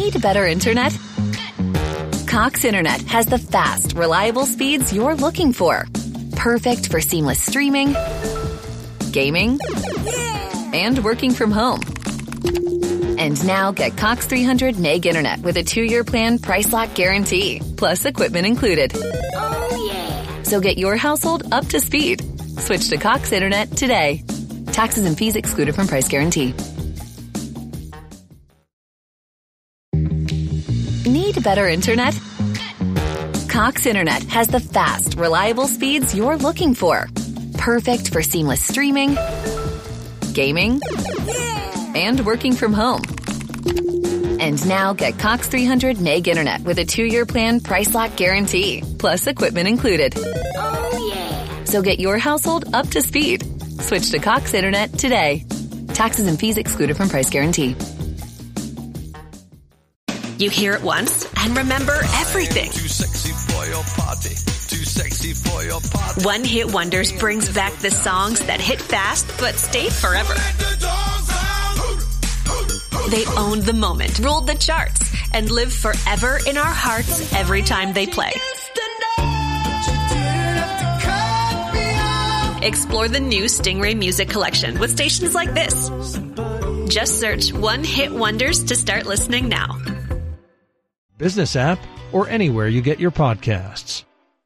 Need better internet? Cox Internet has the fast, reliable speeds you're looking for. Perfect for seamless streaming, gaming, and working from home. And now get Cox 300 meg internet with a 2-year plan price lock guarantee, plus equipment included. Oh, yeah. So get your household up to speed. Switch to Cox Internet today. Taxes and fees excluded from price guarantee. Need better internet? Cox Internet has the fast, reliable speeds you're looking for. Perfect for seamless streaming, gaming, and working from home. And now get Cox 300 meg internet with a 2-year plan price lock guarantee, plus equipment included. Oh, yeah. So get your household up to speed. Switch to Cox Internet today. Taxes and fees excluded from price guarantee. You hear it once and remember everything. Too sexy for your party. Too sexy for your party. One Hit Wonders brings back the songs that hit fast but stayed forever. They owned the moment, ruled the charts, and live forever in our hearts every time they play. Explore the new Stingray Music Collection with stations like this. Just search One Hit Wonders to start listening now. Business app, or anywhere you get your podcasts.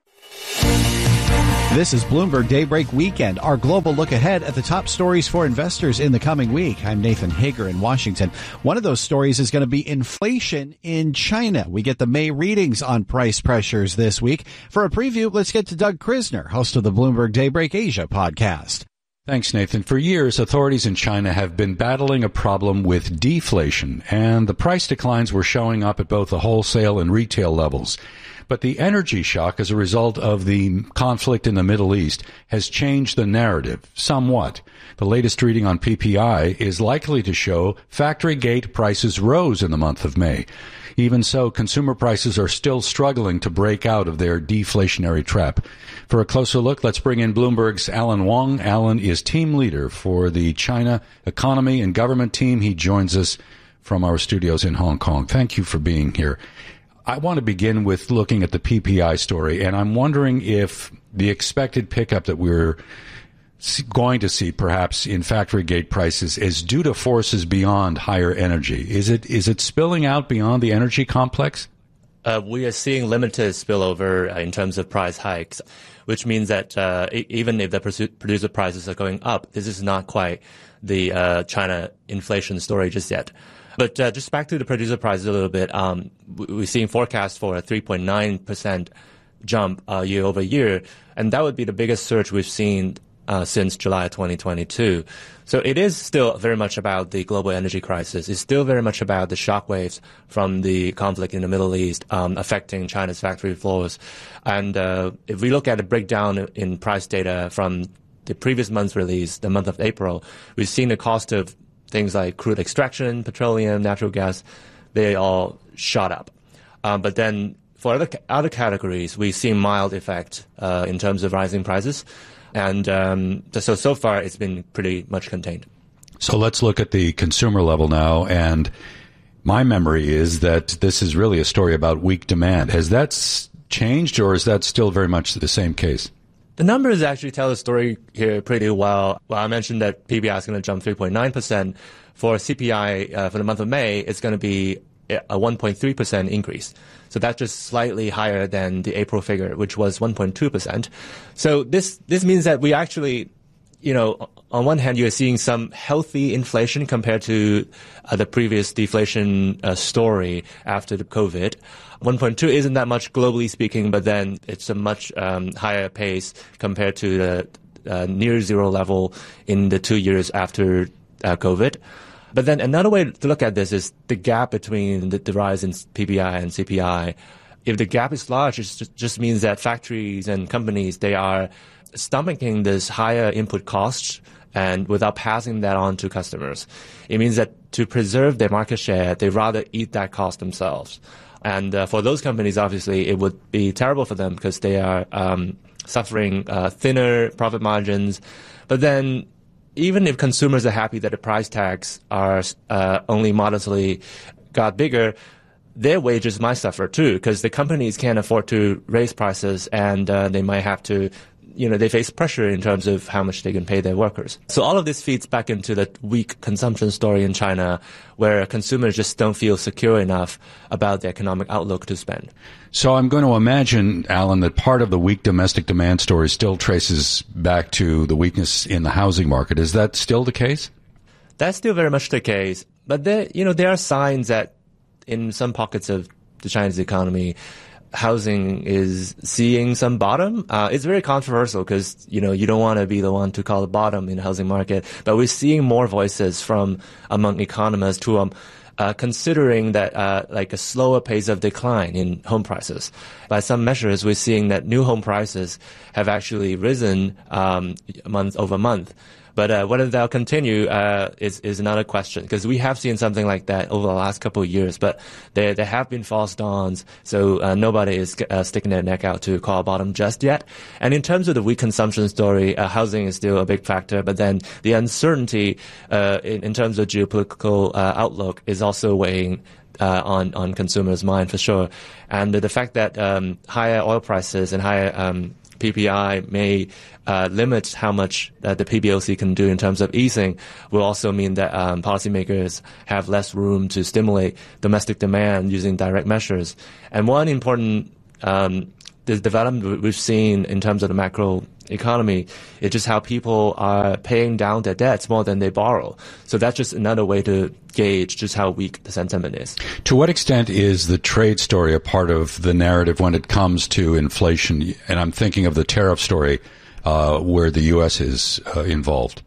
This is Bloomberg Daybreak Weekend, our global look ahead at the top stories for investors in the coming week. I'm Nathan Hager in Washington. One of those stories is going to be inflation in China. We get the May readings on price pressures this week. For a preview, let's get to Doug Krisner, host of the Bloomberg Daybreak Asia podcast. Thanks, Nathan. For years, authorities in China have been battling a problem with deflation, and the price declines were showing up at both the wholesale and retail levels. But the energy shock as a result of the conflict in the Middle East has changed the narrative somewhat. The latest reading on PPI is likely to show factory gate prices rose in the month of May. Even so, consumer prices are still struggling to break out of their deflationary trap. For a closer look, let's bring in Bloomberg's Alan Wong. Alan is team leader for the China economy and government team. He joins us from our studios in Hong Kong. Thank you for being here. I want to begin with looking at the PPI story, and I'm wondering if the expected pickup that we're going to see perhaps in factory gate prices is due to forces beyond higher energy. Is it spilling out beyond the energy complex? We are seeing limited spillover in terms of price hikes, which means that even if the producer prices are going up, this is not quite the China inflation story just yet. But just back to the producer prices a little bit, we're seeing forecasts for a 3.9% jump year over year, and that would be the biggest surge we've seen since July 2022. So it is still very much about the global energy crisis. It's still very much about the shockwaves from the conflict in the Middle East affecting China's factory floors. And if we look at a breakdown in price data from the previous month's release, the month of April, we've seen the cost of things like crude extraction, petroleum, natural gas, they all shot up. But then for other categories, we see mild effect in terms of rising prices. And so far, it's been pretty much contained. So let's look at the consumer level now. And my memory is that this is really a story about weak demand. Has that changed, or is that still very much the same case? The numbers actually tell the story here pretty well. Well, I mentioned that PPI is going to jump 3.9%. For CPI for the month of May, it's going to be a 1.3% increase. So that's just slightly higher than the April figure, which was 1.2%. So this means that we actually, on one hand, you're seeing some healthy inflation compared to the previous deflation story after the COVID. 1.2 isn't that much globally speaking, but then it's a much higher pace compared to the near zero level in the 2 years after COVID. But then another way to look at this is the gap between the rise in PPI and CPI. If the gap is large, it just means that factories and companies, they are stomaching this higher input cost and without passing that on to customers. It means that to preserve their market share, they rather eat that cost themselves. And for those companies, obviously, it would be terrible for them because they are suffering thinner profit margins. But then even if consumers are happy that the price tags are only modestly got bigger, their wages might suffer too, because the companies can't afford to raise prices, and they might have to, they face pressure in terms of how much they can pay their workers. So all of this feeds back into the weak consumption story in China, where consumers just don't feel secure enough about the economic outlook to spend. So I'm going to imagine, Alan, that part of the weak domestic demand story still traces back to the weakness in the housing market. Is that still the case? That's still very much the case. But there are signs that in some pockets of the Chinese economy, housing is seeing some bottom. It's very controversial because, you don't want to be the one to call the bottom in the housing market. But we're seeing more voices from among economists who considering that like a slower pace of decline in home prices. By some measures, we're seeing that new home prices have actually risen month over month. But whether they'll continue is another question, because we have seen something like that over the last couple of years. But there have been false dawns, so nobody is sticking their neck out to call bottom just yet. And in terms of the weak consumption story, housing is still a big factor. But then the uncertainty in terms of geopolitical outlook is also weighing on consumers' mind for sure. And the fact that higher oil prices and higher PPI may limit how much the PBOC can do in terms of easing will also mean that policymakers have less room to stimulate domestic demand using direct measures. And one important development we've seen in terms of the macro economy is just how people are paying down their debts more than they borrow. So that's just another way to gauge just how weak the sentiment is. To what extent is the trade story a part of the narrative when it comes to inflation? And I'm thinking of the tariff story where the U.S. is involved.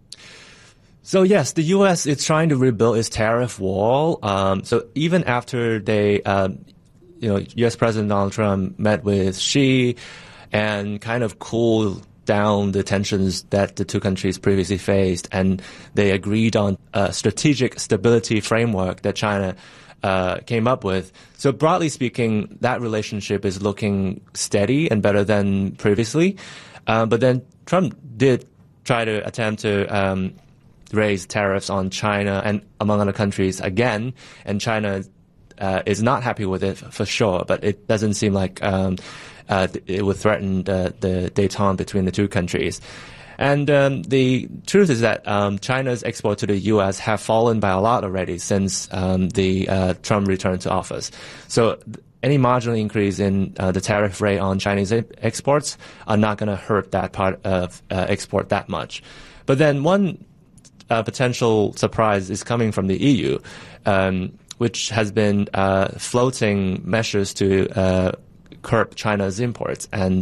So yes, the U.S. is trying to rebuild its tariff wall. So even after they, U.S. President Donald Trump met with Xi and kind of cooled down the tensions that the two countries previously faced, and they agreed on a strategic stability framework that China came up with. So broadly speaking, that relationship is looking steady and better than previously. But then Trump did try to attempt to raise tariffs on China and among other countries again, and China is not happy with it for sure, but it doesn't seem like it would threaten the détente between the two countries. And the truth is that China's exports to the U.S. have fallen by a lot already since the Trump returned to office. So any marginal increase in the tariff rate on Chinese exports are not going to hurt that part of export that much. But then one potential surprise is coming from the EU, which has been floating measures to curb China's imports and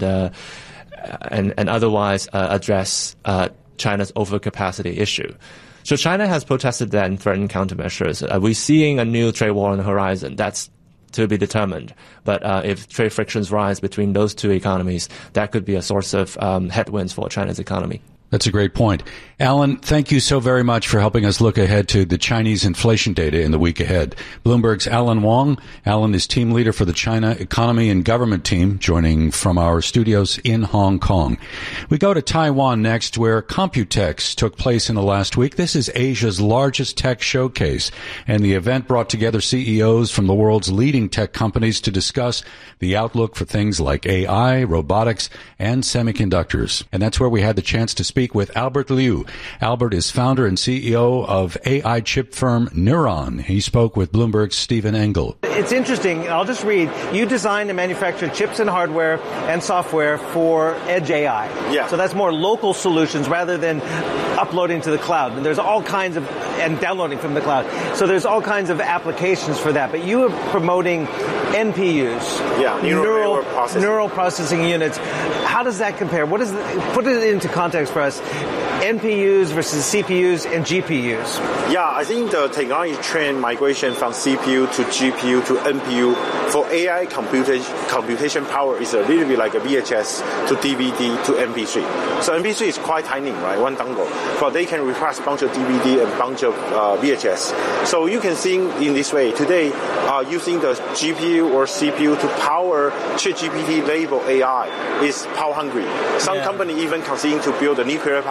otherwise address China's overcapacity issue. So China has protested that and threatened countermeasures. We're seeing a new trade war on the horizon. That's to be determined. But if trade frictions rise between those two economies, that could be a source of headwinds for China's economy. That's a great point. Alan, thank you so very much for helping us look ahead to the Chinese inflation data in the week ahead. Bloomberg's Alan Wong. Alan is team leader for the China Economy and Government team, joining from our studios in Hong Kong. We go to Taiwan next, where Computex took place in the last week. This is Asia's largest tech showcase, and the event brought together CEOs from the world's leading tech companies to discuss the outlook for things like AI, robotics, and semiconductors. And that's where we had the chance to speak with Albert Liu. Albert is founder and CEO of AI chip firm Neuron. He spoke with Bloomberg's Stephen Engel. It's interesting. I'll just read. You design and manufacture chips and hardware and software for edge AI. Yeah. So that's more local solutions rather than uploading to the cloud. And there's all kinds of, and downloading from the cloud. So there's all kinds of applications for that. But you are promoting NPUs. Yeah, neural processing units. How does that compare? What is put it into context for us. NPUs versus CPUs and GPUs. Yeah, I think the technology trend migration from CPU to GPU to NPU for AI computation power is a little bit like a VHS to DVD to MP3. So MP3 is quite tiny, right? One dongle. But they can replace a bunch of DVD and a bunch of VHS. So you can think in this way. Today, using the GPU or CPU to power ChatGPT level AI is power hungry. Some company even considering to build a nuclear power plant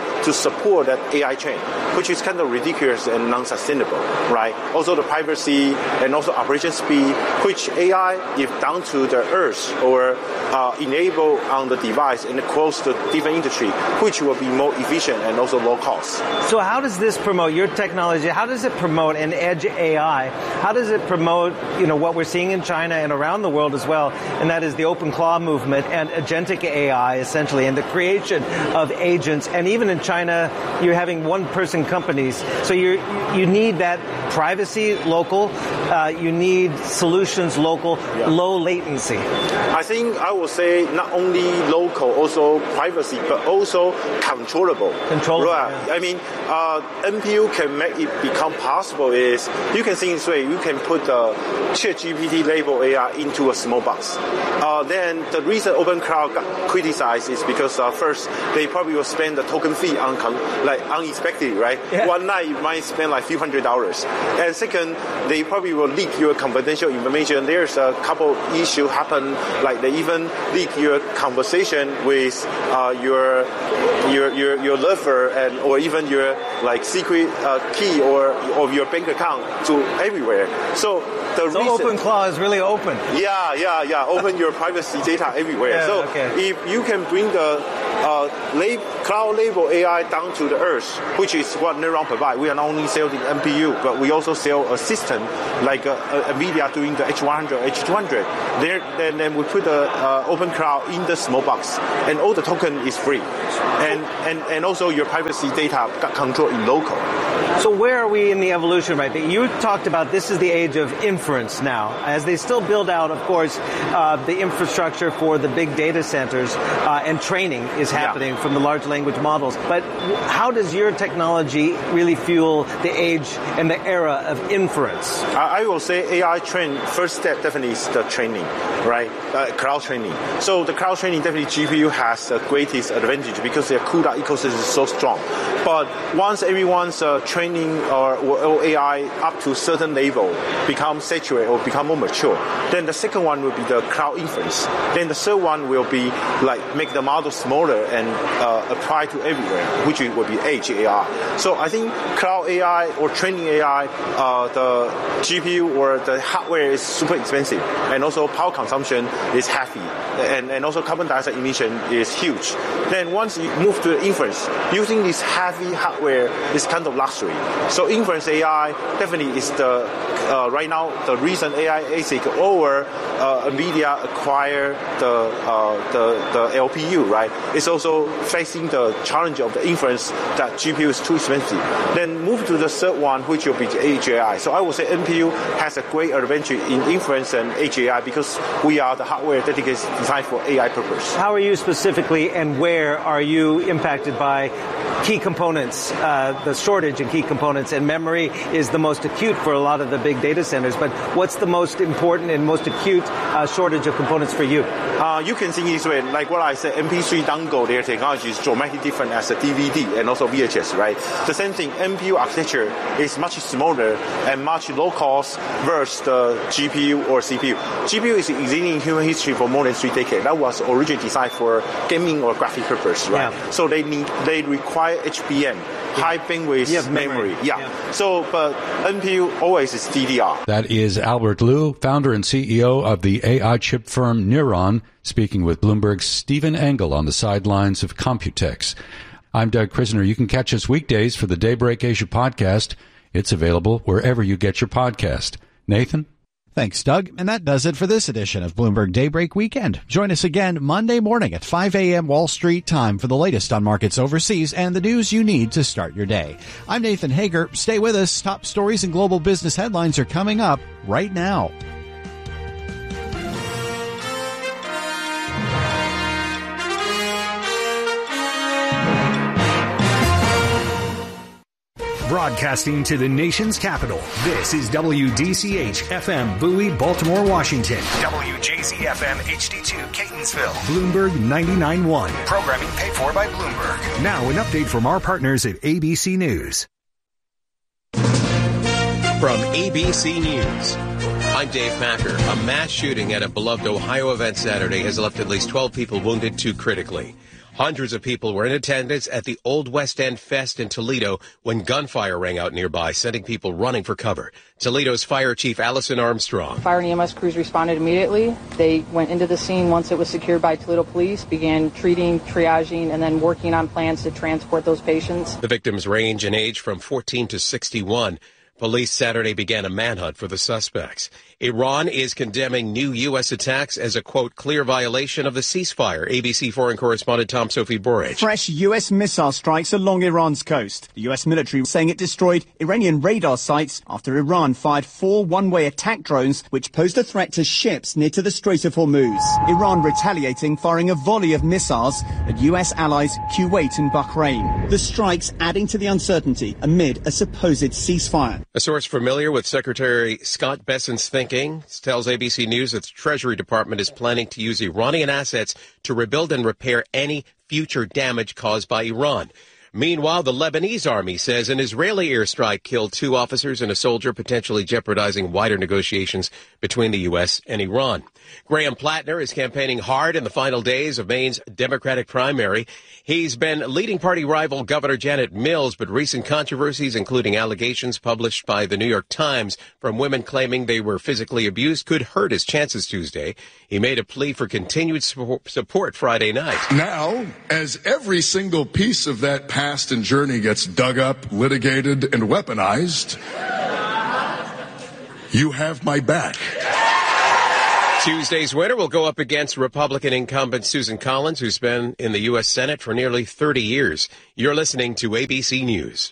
to support that AI chain, which is kind of ridiculous and non-sustainable, right? Also the privacy and also operation speed, which AI, if down to the earth or enable on the device and across the different industry, which will be more efficient and also low cost. So how does this promote your technology? How does it promote an edge AI? How does it promote, what we're seeing in China and around the world as well, and that is the OpenClaw movement and agentic AI, essentially, and the creation of agents. And even in China, you're having one-person companies. So you need that privacy local. You need solutions local, low latency. I think I would say not only local, also privacy, but also controllable. Right. Yeah. I mean, NPU can make it become possible is, you can think this way, you can put the ChatGPT label AI into a small box. Then the reason OpenCloud got criticized is because first, they probably will spend the token fee unexpectedly, right? Yeah. One night you might spend like few $100s. And second, they probably will leak your confidential information. There's a couple issues happen, like they even leak your conversation with your lover and or even your secret key or of your bank account to everywhere. So OpenClaw is really open. Yeah. Open your privacy data everywhere. If you can bring the cloud label AI down to the earth, which is what Neuron provide. We are not only selling NPU, but we also sell a system like NVIDIA doing the H100, H200. Then we put the OpenCloud in the small box, and all the token is free. And also your privacy data got control in local. So where are we in the evolution, right? You talked about this is the age of inference now, as they still build out, of course, the infrastructure for the big data centers, and training is happening from the large language models. But how does your technology really fuel the age and the era of inference? I will say AI train, first step definitely is the training, right? Cloud training. So the cloud training, definitely GPU has the greatest advantage because their CUDA ecosystem is so strong. But once everyone's training or AI up to a certain level become saturated or become more mature, then the second one will be the cloud inference. Then the third one will be make the model smaller and apply to everywhere, which will be edge AI. So I think cloud AI or training AI, the GPU or the hardware is super expensive, and also power consumption is heavy, and also carbon dioxide emission is huge. Then once you move to the inference, using this heavy hardware is kind of luxury. So inference AI definitely is the right now the recent AI ASIC or NVIDIA acquire the LPU, right? It's also facing the challenge of the inference that GPU is too expensive. Then move to the third one, which will be the edge AI. So I would say NPU has a great advantage in inference and edge AI because we are the hardware dedicated designed for AI purpose. How are you specifically, and where are you impacted by key components? The shortage in key components, and memory is the most acute for a lot of the big data centers. But what's the most important and most acute shortage of components for you? You can think this way, like what I said, MP3 dongle, their technology is dramatically different as a DVD and also VHS, right? The same thing, NPU architecture is much smaller and much low cost versus the GPU or CPU. GPU is existing in human history for more than 3 decades. That was originally designed for gaming or graphic purpose, right? Yeah. So they require HBM. High bandwidth memory. Yeah. So, but NPU always is DDR. That is Albert Liu, founder and CEO of the AI chip firm Neuron, speaking with Bloomberg's Stephen Engel on the sidelines of Computex. I'm Doug Krisner. You can catch us weekdays for the Daybreak Asia podcast. It's available wherever you get your podcast. Nathan? Thanks, Doug. And that does it for this edition of Bloomberg Daybreak Weekend. Join us again Monday morning at 5 a.m. Wall Street time for the latest on markets overseas and the news you need to start your day. I'm Nathan Hager. Stay with us. Top stories and global business headlines are coming up right now. Broadcasting to the nation's capital, this is WDCH-FM Bowie, Baltimore, Washington. WJZ-FM HD2 Catonsville. Bloomberg 99.1. Programming paid for by Bloomberg. Now an update from our partners at ABC News. From ABC News, I'm Dave Packer. A mass shooting at a beloved Ohio event Saturday has left at least 12 people wounded, 2 critically. Hundreds of people were in attendance at the Old West End Fest in Toledo when gunfire rang out nearby, sending people running for cover. Toledo's Fire Chief Allison Armstrong. Fire and EMS crews responded immediately. They went into the scene once it was secured by Toledo Police, began treating, triaging, and then working on plans to transport those patients. The victims range in age from 14 to 61. Police Saturday began a manhunt for the suspects. Iran is condemning new U.S. attacks as a, quote, clear violation of the ceasefire. ABC foreign correspondent Tom Sophie Borage. Fresh U.S. missile strikes along Iran's coast. The U.S. military saying it destroyed Iranian radar sites after Iran fired 4 one-way attack drones which posed a threat to ships near to the Strait of Hormuz. Iran retaliating, firing a volley of missiles at U.S. allies Kuwait and Bahrain. The strikes adding to the uncertainty amid a supposed ceasefire. A source familiar with Secretary Scott Bessent's thinking tells ABC News that the Treasury Department is planning to use Iranian assets to rebuild and repair any future damage caused by Iran. Meanwhile, the Lebanese army says an Israeli airstrike killed 2 officers and a soldier, potentially jeopardizing wider negotiations between the U.S. and Iran. Graham Plattner is campaigning hard in the final days of Maine's Democratic primary. He's been leading party rival Governor Janet Mills, but recent controversies, including allegations published by the New York Times from women claiming they were physically abused, could hurt his chances Tuesday. He made a plea for continued support Friday night. Now, as every single piece of that past and journey gets dug up, litigated, and weaponized, you have my back. Tuesday's winner will go up against Republican incumbent Susan Collins, who's been in the U.S. Senate for nearly 30 years. You're listening to ABC News.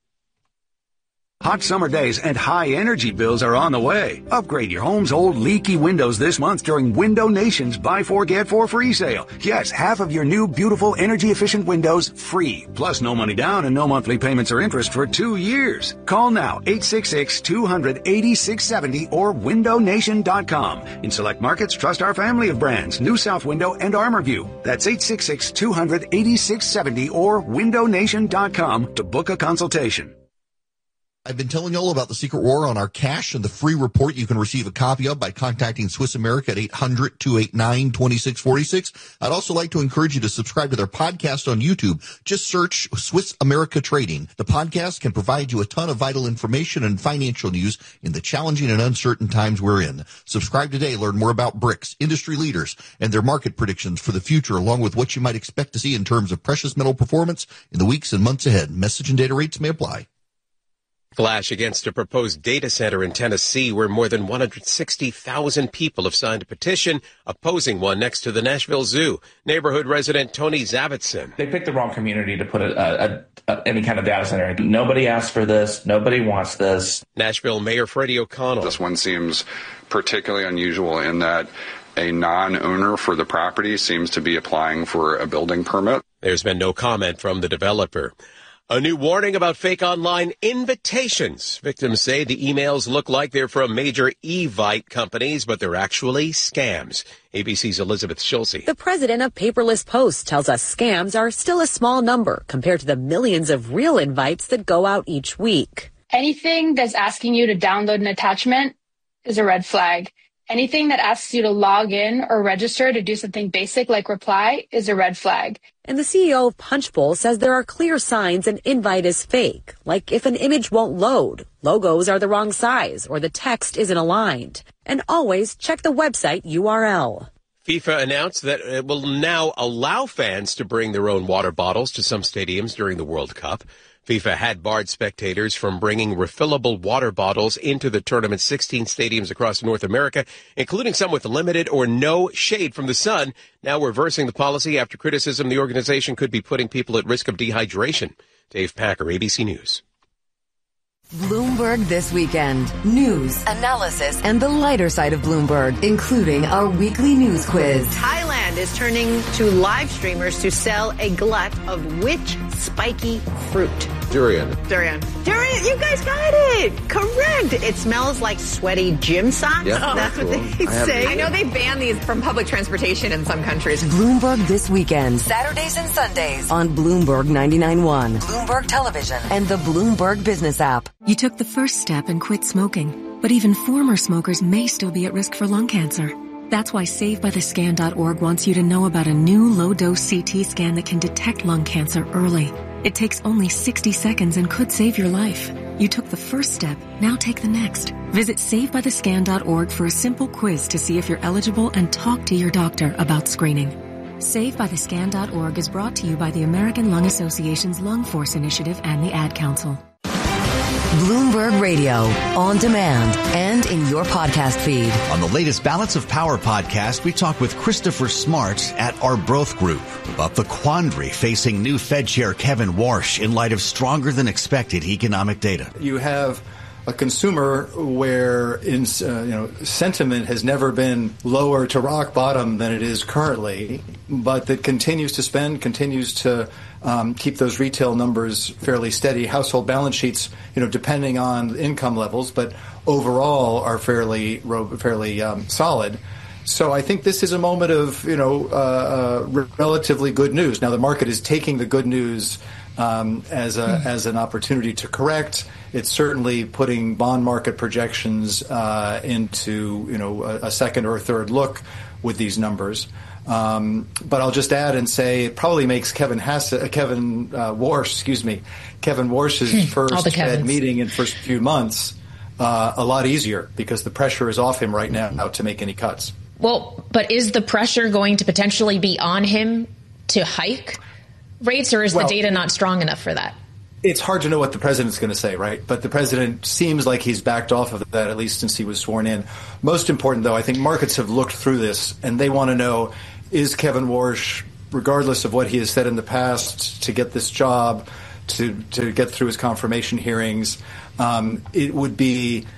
Hot summer days and high energy bills are on the way. Upgrade your home's old leaky windows this month during Window Nation's Buy 4 Get 4 free sale. Yes, half of your new beautiful energy efficient windows free. Plus no money down and no monthly payments or interest for 2 years. Call now 866-200-8670 or windownation.com. In select markets, trust our family of brands, New South Window and ArmorView. That's 866-200-8670 or windownation.com to book a consultation. I've been telling you all about the secret war on our cash and the free report you can receive a copy of by contacting Swiss America at 800-289-2646. I'd also like to encourage you to subscribe to their podcast on YouTube. Just search Swiss America Trading. The podcast can provide you a ton of vital information and financial news in the challenging and uncertain times we're in. Subscribe today. Learn more about BRICS, industry leaders, and their market predictions for the future, along with what you might expect to see in terms of precious metal performance in the weeks and months ahead. Message and data rates may apply. Flash against a proposed data center in Tennessee where more than 160,000 people have signed a petition opposing one next to the Nashville Zoo. Neighborhood resident Tony Zavitson. They picked the wrong community to put any kind of data center. Nobody asked for this. Nobody wants this. Nashville Mayor Freddie O'Connell. This one seems particularly unusual in that a non-owner for the property seems to be applying for a building permit. There's been no comment from the developer. A new warning about fake online invitations. Victims say the emails look like they're from major Evite companies, but they're actually scams. ABC's Elizabeth Schulze. The president of Paperless Post tells us scams are still a small number compared to the millions of real invites that go out each week. Anything that's asking you to download an attachment is a red flag. Anything that asks you to log in or register to do something basic like reply is a red flag. And the CEO of Punchbowl says there are clear signs an invite is fake, like if an image won't load, logos are the wrong size, or the text isn't aligned. And always check the website URL. FIFA announced that it will now allow fans to bring their own water bottles to some stadiums during the World Cup. FIFA had barred spectators from bringing refillable water bottles into the tournament's 16 stadiums across North America, including some with limited or no shade from the sun, now reversing the policy after criticism the organization could be putting people at risk of dehydration. Dave Packer, ABC News. Bloomberg This Weekend. News, analysis, and the lighter side of Bloomberg, including our weekly news quiz. Thailand is turning to live streamers to sell a glut of which spiky fruit? Durian. Durian. Durian, you guys got it. Correct. It smells like sweaty gym socks. Yeah, that's cool. what they say. I know they ban these from public transportation in some countries. Bloomberg This Weekend. Saturdays and Sundays on Bloomberg 99.1, Bloomberg Television, and the Bloomberg Business app. You took the first step and quit smoking, but even former smokers may still be at risk for lung cancer. That's why SaveByTheScan.org wants you to know about a new low-dose CT scan that can detect lung cancer early. It takes only 60 seconds and could save your life. You took the first step, now take the next. Visit SaveByTheScan.org for a simple quiz to see if you're eligible and talk to your doctor about screening. SaveByTheScan.org is brought to you by the American Lung Association's Lung Force Initiative and the Ad Council. Bloomberg Radio, on demand and in your podcast feed. On the latest Balance of Power podcast, we talk with Christopher Smart at Arbroath Group about the quandary facing new Fed Chair Kevin Warsh in light of stronger than expected economic data. You have a consumer where sentiment has never been lower to rock bottom than it is currently, but that continues to spend, continues to keep those retail numbers fairly steady. Household balance sheets, depending on income levels, but overall are fairly solid. So I think this is a moment of relatively good news. Now the market is taking the good news as an opportunity to correct. It's certainly putting bond market projections into a second or a third look with these numbers. But I'll just add and say it probably makes Kevin Warsh's first Fed meeting in first few months a lot easier because the pressure is off him right now to make any cuts. Well, but is the pressure going to potentially be on him to hike rates, or is the data not strong enough for that? It's hard to know what the president's going to say, right? But the president seems like he's backed off of that, at least since he was sworn in. Most important, though, I think markets have looked through this, and they want to know, is Kevin Warsh, regardless of what he has said in the past, to get this job, to get through his confirmation hearings, it would be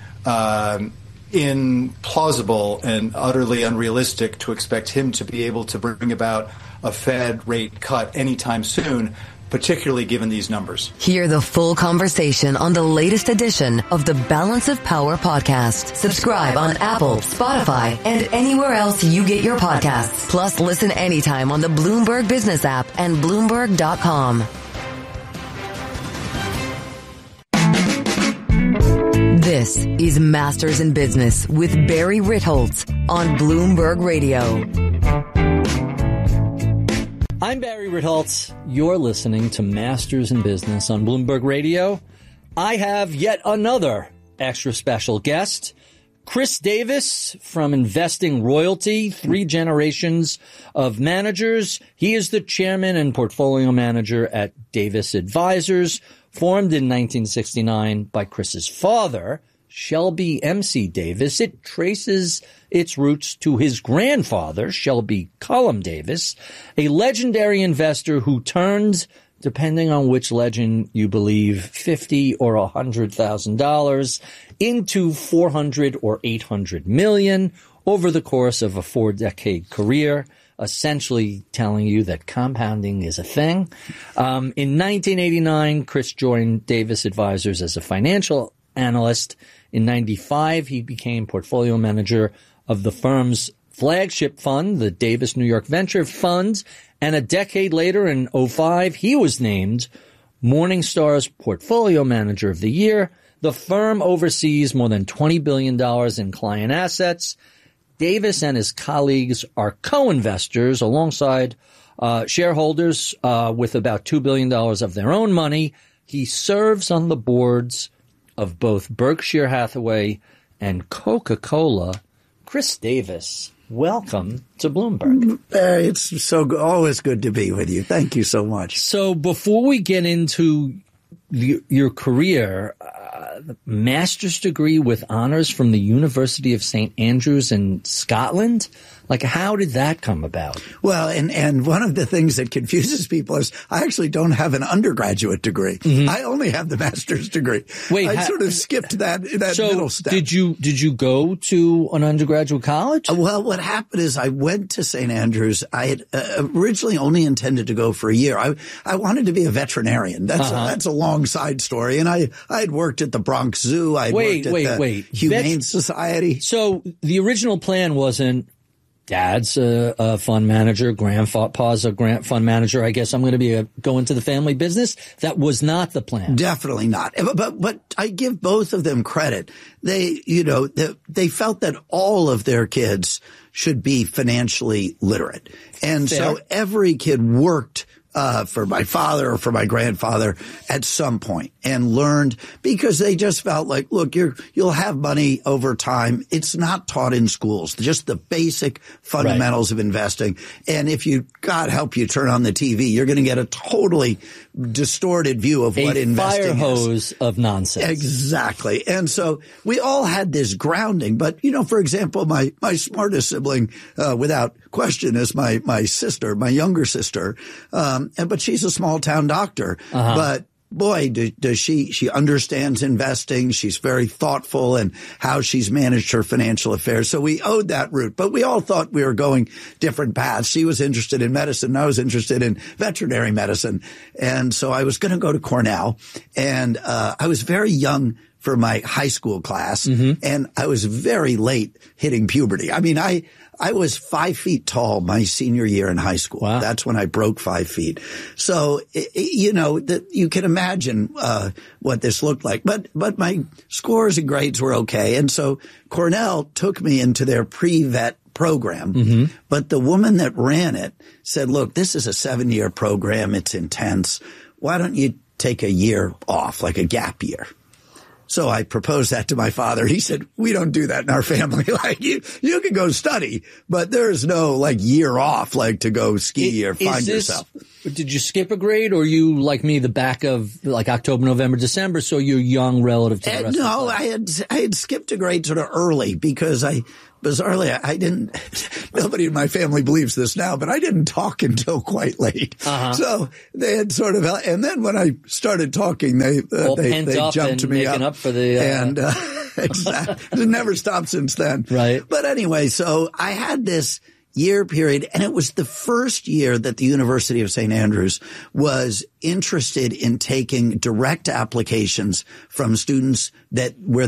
implausible and utterly unrealistic to expect him to be able to bring about a Fed rate cut anytime soon, particularly given these numbers. Hear the full conversation on the latest edition of the Balance of Power podcast. Subscribe on Apple, Spotify, and anywhere else you get your podcasts. Plus, listen anytime on the Bloomberg Business app and Bloomberg.com. This is Masters in Business with Barry Ritholtz on Bloomberg Radio. I'm Barry Ritholtz. You're listening to Masters in Business on Bloomberg Radio. I have yet another extra special guest, Chris Davis from Investing Royalty, 3 generations of managers. He is the chairman and portfolio manager at Davis Advisors, formed in 1969 by Chris's father, Shelby M.C. Davis. It traces its roots to his grandfather, Shelby Cullum Davis, a legendary investor who turned, depending on which legend you believe, $50,000 or $100,000 into $400 or $800 million over the course of a 4-decade career, essentially telling you that compounding is a thing. In 1989, Chris joined Davis Advisors as a financial analyst. In 95, he became portfolio manager of the firm's flagship fund, the Davis New York Venture Fund. And a decade later, in 05, he was named Morningstar's Portfolio Manager of the Year. The firm oversees more than $20 billion in client assets. Davis and his colleagues are co-investors alongside shareholders with about $2 billion of their own money. He serves on the boards of both Berkshire Hathaway and Coca-Cola. Chris Davis, welcome to Bloomberg. It's always good to be with you. Thank you so much. So before we get into your career, master's degree with honors from the University of St. Andrews in Scotland. Like, how did that come about? Well, and one of the things that confuses people is I actually don't have an undergraduate degree. Mm-hmm. I only have the master's degree. Wait, I sort of skipped that middle step. Did you go to an undergraduate college? Well, what happened is I went to St. Andrews. I had originally only intended to go for a year. I wanted to be a veterinarian. That's a long side story. And I had worked at the Bronx Zoo. I worked at the Humane Society. So the original plan wasn't dad's a fund manager, grandpa's a fund manager. I guess I'm going to go into the family business. That was not the plan. Definitely not. But I give both of them credit. They felt that all of their kids should be financially literate. And Fair. so every kid worked for my father or for my grandfather at some point and learned, because they just felt like, look, you'll have money over time. It's not taught in schools, just the basic fundamentals of investing. And if you, God help you, turn on the TV, you're going to get a totally distorted view of what investing is. A fire hose of nonsense. Exactly. And so we all had this grounding. But, for example, my smartest sibling, without question, is my sister, my younger sister. But she's a small town doctor. But boy, does she understands investing. She's very thoughtful in how she's managed her financial affairs. So we owed that route, but we all thought we were going different paths. She was interested in medicine. I was interested in veterinary medicine. And so I was going to go to Cornell, and I was very young for my high school class, and I was very late hitting puberty. I mean, I was 5 feet tall my senior year in high school. Wow. That's when I broke 5 feet. So, you can imagine what this looked like. But my scores and grades were okay. And so Cornell took me into their pre-vet program. But the woman that ran it said, look, this is a 7-year program. It's intense. Why don't you take a year off, like a gap year? So I proposed that to my father. He said, we don't do that in our family. Like you can go study, but there's no year off, to go ski or find yourself. Did you skip a grade, or you, like me, the back of October, November, December, so you're young relative to the rest of the class? I had skipped a grade sort of early because bizarrely, I didn't, nobody in my family believes this now, but I didn't talk until quite late. So they had sort of, and then when I started talking, they jumped me up for the, and, exactly. It never stopped since then. Right. But anyway, so I had this year period, and it was the first year that the University of St. Andrews was interested in taking direct applications from students where